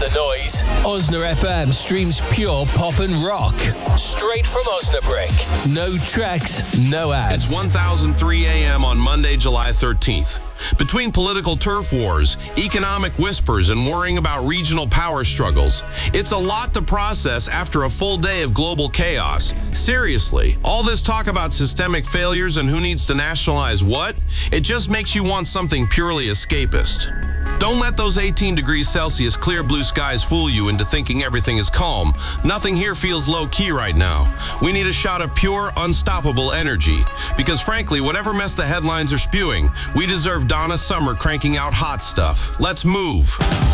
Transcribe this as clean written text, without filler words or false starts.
the noise. Osna FM streams pure pop and rock. Straight from Osnabrück. No tracks, no ads. It's 1003 a.m. on Monday, July 13th. Between political turf wars, economic whispers, and worrying about regional power struggles, it's a lot to process after a full day of global chaos. Seriously, all this talk about systemic failures and who needs to nationalize what, it just makes you want something purely escapist. Don't let those 18 degrees Celsius clear blue skies fool you into thinking everything is calm. Nothing here feels low-key right now. We need a shot of pure, unstoppable energy. Because frankly, whatever mess the headlines are spewing, we deserve Donna Summer cranking out hot stuff. Let's move.